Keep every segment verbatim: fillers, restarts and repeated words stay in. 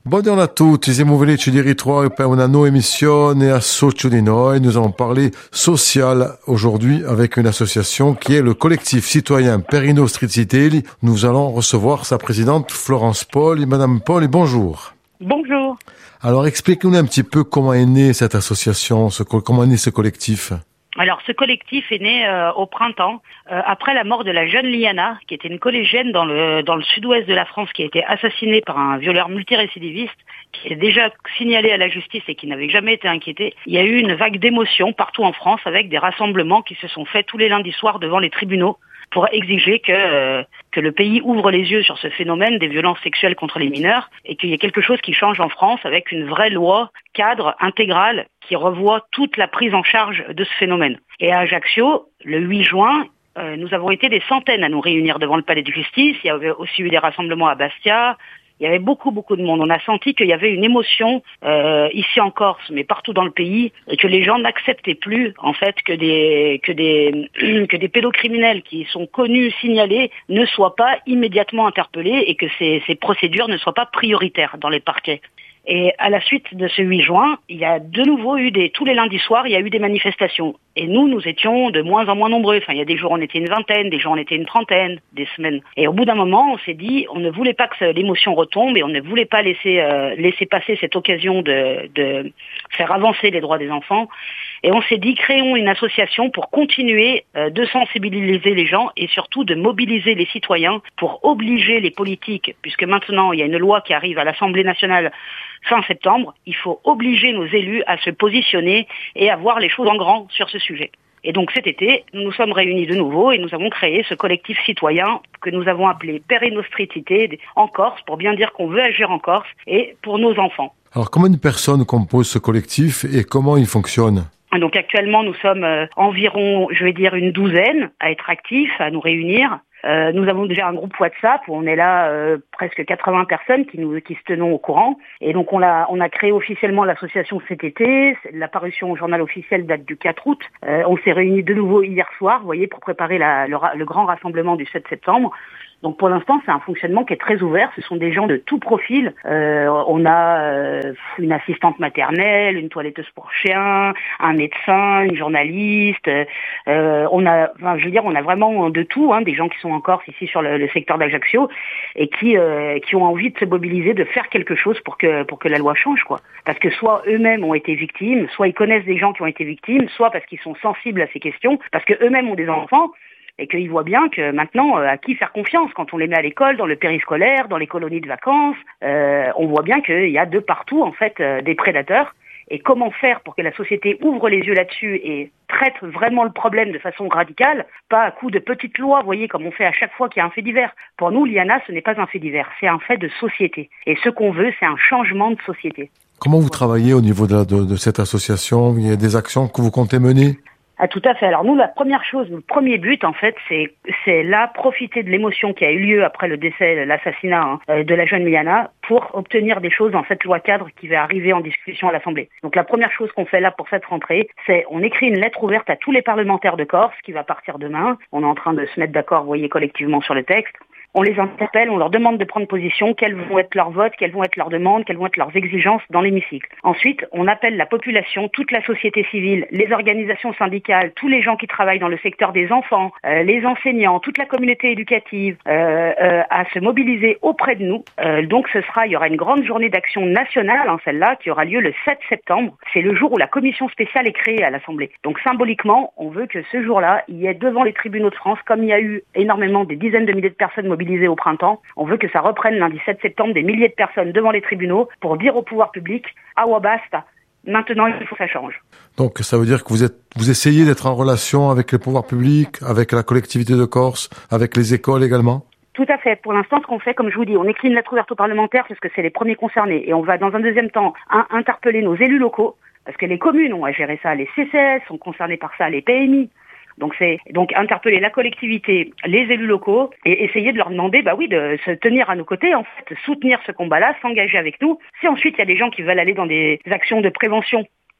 Buongiorno a tutti, siamo felici di ritrovare per una nuova emissione a Socio di Noi. Nous allons parler social aujourd'hui avec une association qui est le collectif citoyen Perino Strizitelli. Nous allons recevoir sa présidente Florence Poli. Madame Poli, bonjour. Bonjour. Alors expliquez-nous un petit peu comment est née cette association, ce, comment est né ce collectif. Alors ce collectif est né euh, au printemps, euh, après la mort de la jeune Liana, qui était une collégienne dans le dans le sud-ouest de la France, qui a été assassinée par un violeur multirécidiviste, qui est déjà signalé à la justice et qui n'avait jamais été inquiété. Il y a eu une vague d'émotion partout en France avec des rassemblements qui se sont faits tous les lundis soirs devant les tribunaux pour exiger que euh, que le pays ouvre les yeux sur ce phénomène des violences sexuelles contre les mineurs et qu'il y ait quelque chose qui change en France avec une vraie loi cadre intégrale qui revoit toute la prise en charge de ce phénomène. Et à Ajaccio, le huit juin, euh, nous avons été des centaines à nous réunir devant le palais de justice. Il y avait aussi eu des rassemblements à Bastia. Il y avait beaucoup, beaucoup de monde. On a senti qu'il y avait une émotion euh, ici en Corse, mais partout dans le pays, et que les gens n'acceptaient plus, en fait, que des que des que des pédocriminels qui sont connus, signalés, ne soient pas immédiatement interpellés et que ces ces procédures ne soient pas prioritaires dans les parquets. Et à la suite de ce huit juin, il y a de nouveau eu des, tous les lundis soirs, il y a eu des manifestations. Et nous, nous étions de moins en moins nombreux. Enfin, il y a des jours, on était une vingtaine, des jours, on était une trentaine, des semaines. Et au bout d'un moment, on s'est dit, on ne voulait pas que l'émotion retombe et on ne voulait pas laisser, euh, laisser passer cette occasion de, de faire avancer les droits des enfants. Et on s'est dit, créons une association pour continuer euh, de sensibiliser les gens et surtout de mobiliser les citoyens pour obliger les politiques, puisque maintenant, il y a une loi qui arrive à l'Assemblée nationale fin septembre, il faut obliger nos élus à se positionner et à voir les choses en grand sur ce sujet. Et donc cet été, nous nous sommes réunis de nouveau et nous avons créé ce collectif citoyen que nous avons appelé Perino Strizitelli en Corse, pour bien dire qu'on veut agir en Corse et pour nos enfants. Alors combien de personnes composent ce collectif et comment il fonctionne ? Donc actuellement, nous sommes euh, environ, je vais dire, une douzaine à être actifs, à nous réunir. Euh, nous avons déjà un groupe WhatsApp où on est là euh, presque quatre-vingts personnes qui nous qui se tenons au courant. Et donc on a on a créé officiellement l'association cet été. La parution au journal officiel date du quatre août. Euh, on s'est réunis de nouveau hier soir, vous voyez, pour préparer la, le, le grand rassemblement du sept septembre. Donc pour l'instant, c'est un fonctionnement qui est très ouvert. Ce sont des gens de tout profil. Euh, on a euh, une assistante maternelle, une toiletteuse pour chiens, un médecin, une journaliste. Euh, on a, enfin, je veux dire, on a vraiment de tout. Hein, des gens qui sont en Corse ici sur le, le secteur d'Ajaccio et qui euh, qui ont envie de se mobiliser, de faire quelque chose pour que pour que la loi change, quoi. Parce que soit eux-mêmes ont été victimes, soit ils connaissent des gens qui ont été victimes, soit parce qu'ils sont sensibles à ces questions, parce que eux-mêmes ont des enfants. Et qu'ils voient bien que maintenant, euh, à qui faire confiance quand on les met à l'école, dans le périscolaire, dans les colonies de vacances, euh, on voit bien qu'il y a de partout en fait euh, des prédateurs. Et comment faire pour que la société ouvre les yeux là-dessus et traite vraiment le problème de façon radicale, pas à coup de petites lois, vous voyez, comme on fait à chaque fois qu'il y a un fait divers. Pour nous, Liana, ce n'est pas un fait divers, c'est un fait de société. Et ce qu'on veut, c'est un changement de société. Comment vous travaillez au niveau de, la, de, de cette association ? Il y a des actions que vous comptez mener ? Ah, tout à fait. Alors nous, la première chose, le premier but, en fait, c'est c'est là profiter de l'émotion qui a eu lieu après le décès, l'assassinat hein, de la jeune Liana, pour obtenir des choses dans cette loi cadre qui va arriver en discussion à l'Assemblée. Donc la première chose qu'on fait là pour cette rentrée, c'est on écrit une lettre ouverte à tous les parlementaires de Corse qui va partir demain. On est en train de se mettre d'accord, vous voyez, collectivement sur le texte. On les interpelle, on leur demande de prendre position, quels vont être leurs votes, quelles vont être leurs demandes, quelles vont être leurs exigences dans l'hémicycle. Ensuite, on appelle la population, toute la société civile, les organisations syndicales, tous les gens qui travaillent dans le secteur des enfants, euh, les enseignants, toute la communauté éducative, euh, euh, à se mobiliser auprès de nous. Euh, donc ce sera, il y aura une grande journée d'action nationale, hein, celle-là, qui aura lieu le sept septembre. C'est le jour où la commission spéciale est créée à l'Assemblée. Donc symboliquement, on veut que ce jour-là, il y ait devant les tribunaux de France, comme il y a eu énormément, des dizaines de milliers de personnes mobilisées au printemps. On veut que ça reprenne lundi sept septembre, des milliers de personnes devant les tribunaux pour dire au pouvoir public, ah ouais, basta, maintenant il faut que ça change. Donc ça veut dire que vous êtes, vous essayez d'être en relation avec les pouvoirs publics, avec la collectivité de Corse, avec les écoles également ? Tout à fait. Pour l'instant, ce qu'on fait, comme je vous dis, on écrit une lettre ouverte aux parlementaires parce que c'est les premiers concernés. Et on va, dans un deuxième temps, un, interpeller nos élus locaux, parce que les communes ont à gérer ça, les C C S sont concernés par ça, les P M I. Donc c'est donc interpeller la collectivité, les élus locaux et essayer de leur demander, bah oui, de se tenir à nos côtés, en fait, soutenir ce combat-là, s'engager avec nous. Si ensuite il y a des gens qui veulent aller dans des actions de prévention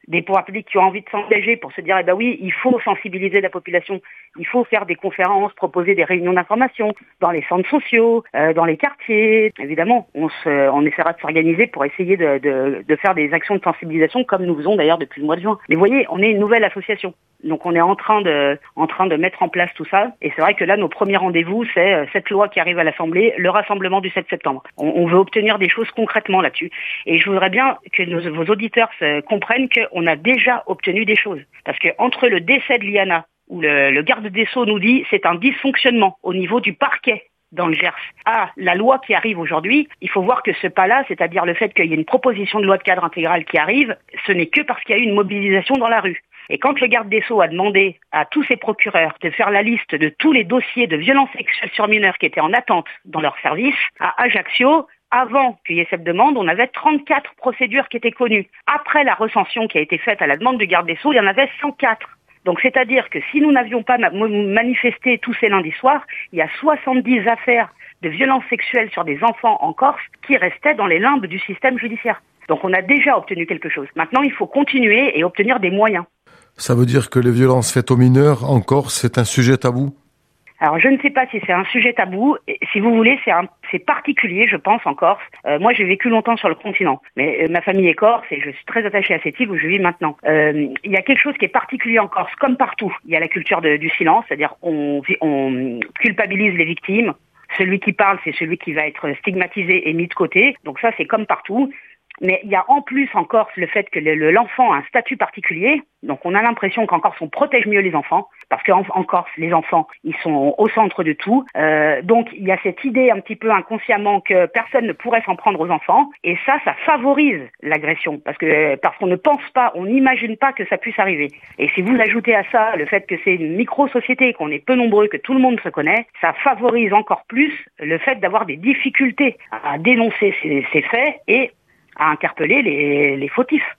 des pouvoirs publics qui ont envie de s'engager pour se dire, eh ben oui, il faut sensibiliser la population, il faut faire des conférences, proposer des réunions d'information dans les centres sociaux, euh, dans les quartiers. Évidemment, on, se, on essaiera de s'organiser pour essayer de, de, de faire des actions de sensibilisation comme nous faisons d'ailleurs depuis le mois de juin. Mais vous voyez, on est une nouvelle association. Donc on est en train de en train de mettre en place tout ça. Et c'est vrai que là, nos premiers rendez-vous, c'est euh, cette loi qui arrive à l'Assemblée, le rassemblement du sept septembre. On, on veut obtenir des choses concrètement là-dessus. Et je voudrais bien que nos, vos auditeurs se, comprennent qu'on a déjà obtenu des choses. Parce que entre le décès de Liana, où le, le garde des Sceaux nous dit c'est un dysfonctionnement au niveau du parquet dans le Gers, à la loi qui arrive aujourd'hui, il faut voir que ce pas-là, c'est-à-dire le fait qu'il y ait une proposition de loi de cadre intégrale qui arrive, ce n'est que parce qu'il y a eu une mobilisation dans la rue. Et quand le garde des Sceaux a demandé à tous ses procureurs de faire la liste de tous les dossiers de violences sexuelles sur mineurs qui étaient en attente dans leur service, à Ajaccio, avant qu'il y ait cette demande, on avait trente-quatre procédures qui étaient connues. Après la recension qui a été faite à la demande du garde des Sceaux, il y en avait cent quatre. Donc c'est-à-dire que si nous n'avions pas manifesté tous ces lundis soirs, il y a soixante-dix affaires de violences sexuelles sur des enfants en Corse qui restaient dans les limbes du système judiciaire. Donc on a déjà obtenu quelque chose. Maintenant, il faut continuer et obtenir des moyens. Ça veut dire que les violences faites aux mineurs en Corse, c'est un sujet tabou ? Alors je ne sais pas si c'est un sujet tabou. Si vous voulez, c'est, un, c'est particulier, je pense, en Corse. Euh, moi, j'ai vécu longtemps sur le continent, mais euh, ma famille est corse et je suis très attachée à cette île où je vis maintenant. Euh, il y a quelque chose qui est particulier en Corse, comme partout. Il y a la culture de, du silence, c'est-à-dire on, on culpabilise les victimes. Celui qui parle, c'est celui qui va être stigmatisé et mis de côté. Donc ça, c'est comme partout. Mais il y a en plus en Corse le fait que le, le, l'enfant a un statut particulier. Donc on a l'impression qu'en Corse on protège mieux les enfants, parce qu'en en Corse les enfants ils sont au centre de tout. Euh, donc il y a cette idée un petit peu inconsciemment que personne ne pourrait s'en prendre aux enfants, et ça, ça favorise l'agression, parce que parce qu'on ne pense pas, on n'imagine pas que ça puisse arriver. Et si vous ajoutez à ça le fait que c'est une micro-société, qu'on est peu nombreux, que tout le monde se connaît, ça favorise encore plus le fait d'avoir des difficultés à dénoncer ces, ces faits et à interpeller les, les fautifs.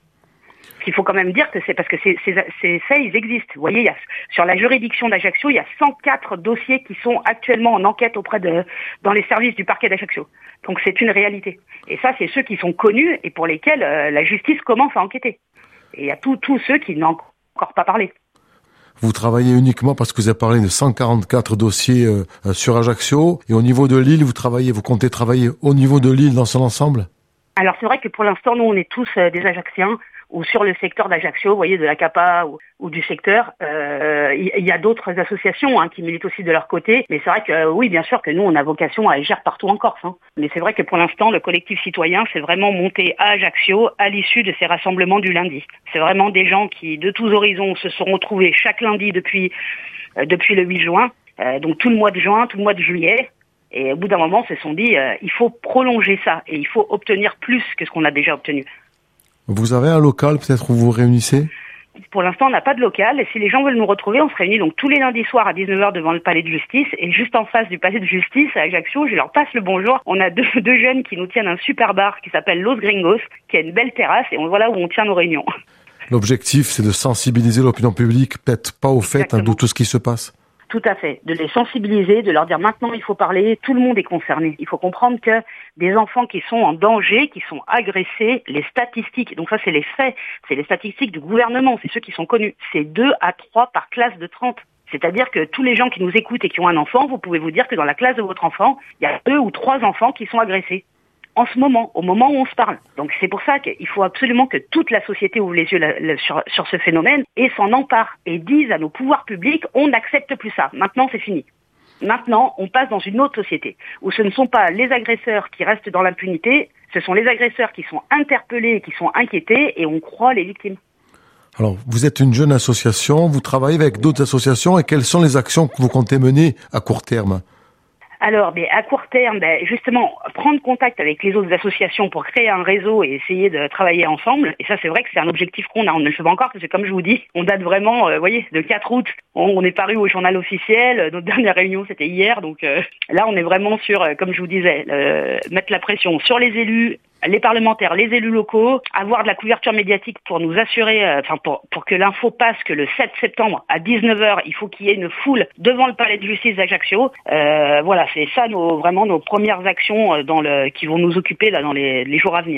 Il faut quand même dire que c'est parce que ces, ces, ces faits, ils existent. Vous voyez, il y a, sur la juridiction d'Ajaccio, il y a cent quatre dossiers qui sont actuellement en enquête auprès de, dans les services du parquet d'Ajaccio. Donc c'est une réalité. Et ça, c'est ceux qui sont connus et pour lesquels euh, la justice commence à enquêter. Et il y a tous tous ceux qui n'ont encore pas parlé. Vous travaillez uniquement parce que vous avez parlé de cent quarante-quatre dossiers euh, sur Ajaccio. Et au niveau de l'île, vous travaillez, vous comptez travailler au niveau de l'île dans son ensemble ? Alors c'est vrai que pour l'instant, nous, on est tous euh, des Ajacciens, ou sur le secteur d'Ajaccio, vous voyez, de la CAPA ou, ou du secteur. Il euh, y, y a d'autres associations hein, qui militent aussi de leur côté, mais c'est vrai que euh, oui, bien sûr que nous, on a vocation à agir partout en Corse. Hein. Mais c'est vrai que pour l'instant, le collectif citoyen, c'est vraiment monté à Ajaccio à l'issue de ces rassemblements du lundi. C'est vraiment des gens qui, de tous horizons, se sont retrouvés chaque lundi depuis, euh, depuis le huit juin, euh, donc tout le mois de juin, tout le mois de juillet. Et au bout d'un moment, se sont dit, euh, il faut prolonger ça et il faut obtenir plus que ce qu'on a déjà obtenu. Vous avez un local peut-être où vous vous réunissez ? Pour l'instant, on n'a pas de local. Et si les gens veulent nous retrouver, on se réunit donc tous les lundis soirs à dix-neuf heures devant le palais de justice. Et juste en face du palais de justice, à Ajaccio, je leur passe le bonjour. On a deux, deux jeunes qui nous tiennent un super bar qui s'appelle Los Gringos, qui a une belle terrasse. Et on, voilà où on tient nos réunions. L'objectif, c'est de sensibiliser l'opinion publique, peut-être pas au fait hein, de tout ce qui se passe. Tout à fait. De les sensibiliser, de leur dire maintenant il faut parler, tout le monde est concerné. Il faut comprendre que des enfants qui sont en danger, qui sont agressés, les statistiques, donc ça c'est les faits, c'est les statistiques du gouvernement, c'est ceux qui sont connus, c'est deux à trois par classe de trente. C'est-à-dire que tous les gens qui nous écoutent et qui ont un enfant, vous pouvez vous dire que dans la classe de votre enfant, il y a deux ou trois enfants qui sont agressés. En ce moment, au moment où on se parle. Donc c'est pour ça qu'il faut absolument que toute la société ouvre les yeux la, la, sur, sur ce phénomène et s'en empare et dise à nos pouvoirs publics, on n'accepte plus ça. Maintenant, c'est fini. Maintenant, on passe dans une autre société où ce ne sont pas les agresseurs qui restent dans l'impunité, ce sont les agresseurs qui sont interpellés, qui sont inquiétés et on croit les victimes. Alors, vous êtes une jeune association, vous travaillez avec d'autres associations et quelles sont les actions que vous comptez mener à court terme ? Alors, ben, à court terme, ben, justement, prendre contact avec les autres associations pour créer un réseau et essayer de travailler ensemble. Et ça, c'est vrai que c'est un objectif qu'on a. On ne le fait pas encore parce que, comme je vous dis, on date vraiment, euh, vous voyez, de quatre août. On, on est paru au journal officiel. Notre dernière réunion, c'était hier. Donc euh, là, on est vraiment sur, euh, comme je vous disais, euh, mettre la pression sur les élus, les parlementaires, les élus locaux, avoir de la couverture médiatique pour nous assurer, euh, enfin pour, pour que l'info passe que le sept septembre à dix-neuf heures, il faut qu'il y ait une foule devant le palais de justice d'Ajaccio. Euh, voilà, c'est ça nos, vraiment nos premières actions dans le, qui vont nous occuper là dans les, les jours à venir.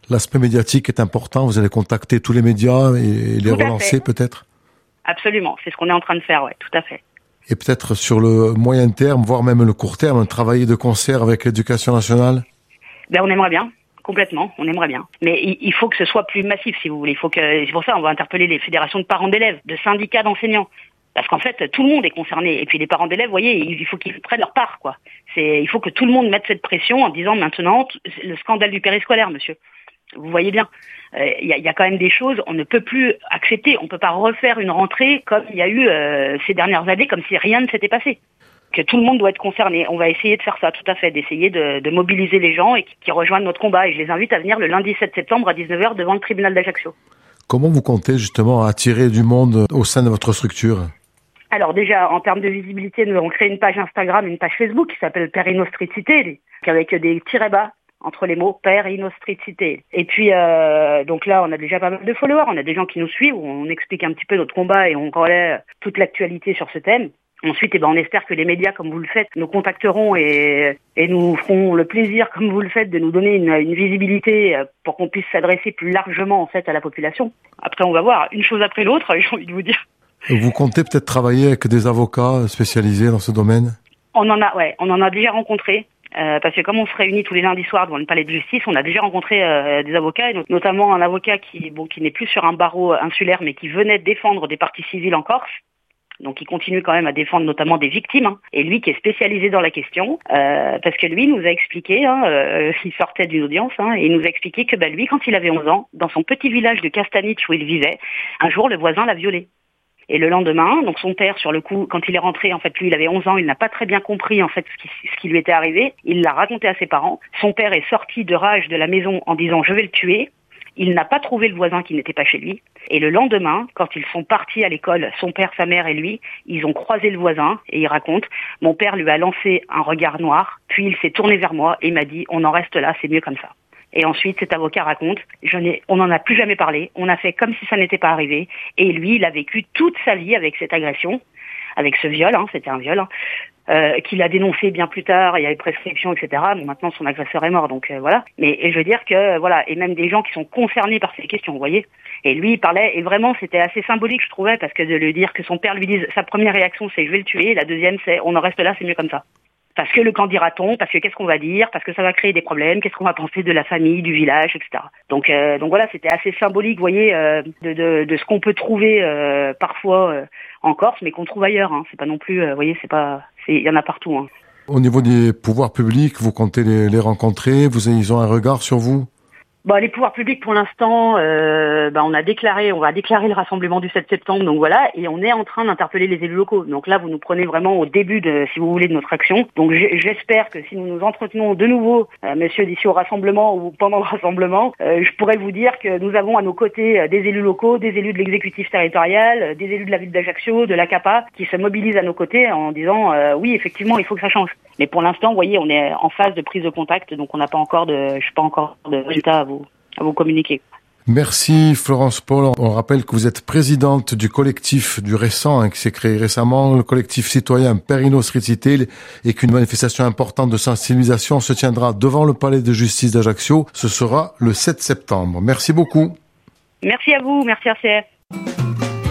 L'aspect médiatique est important. Vous allez contacter tous les médias et les relancer peut-être? Absolument, c'est ce qu'on est en train de faire, ouais, tout à fait. Et peut-être sur le moyen terme, voire même le court terme, travailler de concert avec l'Éducation nationale? Ben, on aimerait bien, complètement, on aimerait bien. Mais il, il faut que ce soit plus massif, si vous voulez. Il faut que, c'est pour ça, on va interpeller les fédérations de parents d'élèves, de syndicats d'enseignants. Parce qu'en fait, tout le monde est concerné. Et puis les parents d'élèves, vous voyez, il faut qu'ils prennent leur part, quoi. C'est, il faut que tout le monde mette cette pression en disant maintenant, le scandale du périscolaire, monsieur. Vous voyez bien, il euh, y, a, y a quand même des choses, on ne peut plus accepter, on ne peut pas refaire une rentrée comme il y a eu euh, ces dernières années, comme si rien ne s'était passé. Que tout le monde doit être concerné. On va essayer de faire ça, tout à fait, d'essayer de, de mobiliser les gens et qui, qui rejoignent notre combat. Et je les invite à venir le lundi sept septembre à dix-neuf heures devant le tribunal d'Ajaccio. Comment vous comptez justement attirer du monde au sein de votre structure? Alors déjà, en termes de visibilité, nous avons créé une page Instagram, une page Facebook qui s'appelle Perinostricité, avec des tirets bas entre les mots Perinostricité. Et puis, euh, donc là, on a déjà pas mal de followers, on a des gens qui nous suivent, on explique un petit peu notre combat et on relaie toute l'actualité sur ce thème. Ensuite, eh ben, on espère que les médias, comme vous le faites, nous contacteront et, et nous feront le plaisir, comme vous le faites, de nous donner une, une visibilité pour qu'on puisse s'adresser plus largement, en fait, à la population. Après, on va voir, une chose après l'autre, j'ai envie de vous dire. Vous comptez peut-être travailler avec des avocats spécialisés dans ce domaine? On en a, ouais, on en a déjà rencontré. Euh, parce que comme on se réunit tous les lundis soirs devant le palais de justice, on a déjà rencontré euh, des avocats, et notamment un avocat qui, bon, qui n'est plus sur un barreau insulaire, mais qui venait défendre des parties civiles en Corse. Donc il continue quand même à défendre notamment des victimes, hein, et lui qui est spécialisé dans la question, euh, parce que lui nous a expliqué, hein, euh, il sortait d'une audience, hein, et il nous a expliqué que bah, lui, quand il avait onze ans, dans son petit village de Castanich où il vivait, un jour le voisin l'a violé. Et le lendemain, donc son père, sur le coup, quand il est rentré, en fait, lui, il avait onze ans, il n'a pas très bien compris, en fait, ce qui, ce qui lui était arrivé. Il l'a raconté à ses parents. Son père est sorti de rage de la maison en disant « je vais le tuer ». Il n'a pas trouvé le voisin qui n'était pas chez lui. Et le lendemain, quand ils sont partis à l'école, son père, sa mère et lui, ils ont croisé le voisin, et il raconte « mon père lui a lancé un regard noir, puis il s'est tourné vers moi et m'a dit « on en reste là, c'est mieux comme ça ». Et ensuite, cet avocat raconte, je n'ai, on n'en a plus jamais parlé, on a fait comme si ça n'était pas arrivé. Et lui, il a vécu toute sa vie avec cette agression, avec ce viol, hein, c'était un viol, hein, euh, qu'il a dénoncé bien plus tard, il y avait prescription, et cetera. Bon, maintenant, son agresseur est mort, donc euh, voilà. Mais et je veux dire que, voilà, et même des gens qui sont concernés par ces questions, vous voyez. Et lui, il parlait, et vraiment, c'était assez symbolique, je trouvais, parce que de lui dire que son père lui dise, sa première réaction, c'est « je vais le tuer », et la deuxième, c'est « on en reste là, c'est mieux comme ça ». Parce que le qu'en dira-t-on, parce que qu'est-ce qu'on va dire, parce que ça va créer des problèmes, qu'est-ce qu'on va penser de la famille, du village, et cetera. Donc, euh, donc voilà, c'était assez symbolique, vous voyez, euh, de, de, de ce qu'on peut trouver euh, parfois euh, en Corse, mais qu'on trouve ailleurs. Hein. C'est pas non plus, euh, vous voyez, c'est pas, il y en a partout. Hein. Au niveau des pouvoirs publics, vous comptez les, les rencontrer, vous, ils ont un regard sur vous? Bon, les pouvoirs publics, pour l'instant, euh, ben, on a déclaré, on va déclarer le rassemblement du sept septembre, donc voilà, et on est en train d'interpeller les élus locaux. Donc là, vous nous prenez vraiment au début de, si vous voulez, de notre action. Donc j'espère que si nous nous entretenons de nouveau, euh, monsieur, d'ici au rassemblement ou pendant le rassemblement, euh, je pourrais vous dire que nous avons à nos côtés euh, des élus locaux, des élus de l'exécutif territorial, euh, des élus de la ville d'Ajaccio, de l'A C A P A, qui se mobilisent à nos côtés en disant, euh, oui, effectivement, il faut que ça change. Mais pour l'instant, vous voyez, on est en phase de prise de contact, donc on n'a pas encore de, je sais pas encore de résultats à vous. à vous communiquer. Merci Florence Paul. On rappelle que vous êtes présidente du collectif du récent, hein, qui s'est créé récemment, le collectif citoyen Perinostricité, et qu'une manifestation importante de sensibilisation se tiendra devant le palais de justice d'Ajaccio. Ce sera le sept septembre. Merci beaucoup. Merci à vous, merci R C F.